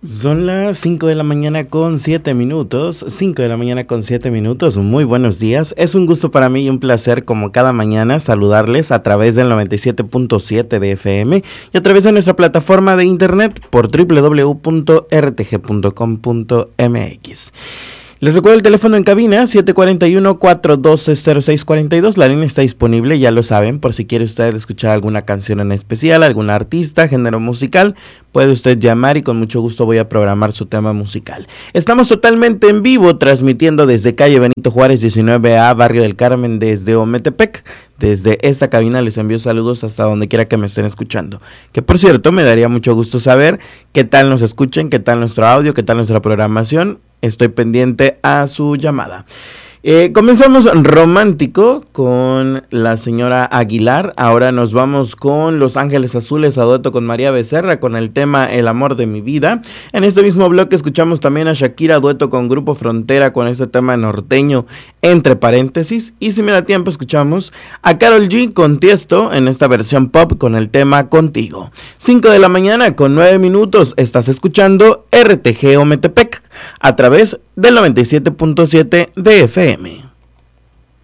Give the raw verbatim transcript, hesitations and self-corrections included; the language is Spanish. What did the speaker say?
Son las cinco de la mañana con siete minutos, cinco de la mañana con siete minutos, muy buenos días. Es un gusto para mí y un placer como cada mañana saludarles a través del noventa y siete punto siete de F M y a través de nuestra plataforma de internet por doble u doble u doble u punto r t g punto com punto m x. Les recuerdo el teléfono en cabina, siete cuatro uno, cuatro uno dos, cero seis cuatro dos. La línea está disponible, ya lo saben, por si quiere usted escuchar alguna canción en especial, algún artista, género musical, puede usted llamar y con mucho gusto voy a programar su tema musical. Estamos totalmente en vivo, transmitiendo desde calle Benito Juárez diecinueve A, Barrio del Carmen, desde Ometepec. Desde esta cabina les envío saludos hasta donde quiera que me estén escuchando. Que por cierto, me daría mucho gusto saber qué tal nos escuchen, qué tal nuestro audio, qué tal nuestra programación. Estoy pendiente a su llamada. Eh, comenzamos romántico con la señora Aguilar. Ahora nos vamos con Los Ángeles Azules a dueto con María Becerra con el tema El amor de mi vida. En este mismo bloque escuchamos también a Shakira a dueto con Grupo Frontera con este tema norteño entre paréntesis. Y si me da tiempo escuchamos a Karol G con Tiesto en esta versión pop con el tema Contigo. cinco de la mañana con nueve minutos. Estás escuchando R T G Ometepec a través del noventa y siete punto siete de F M.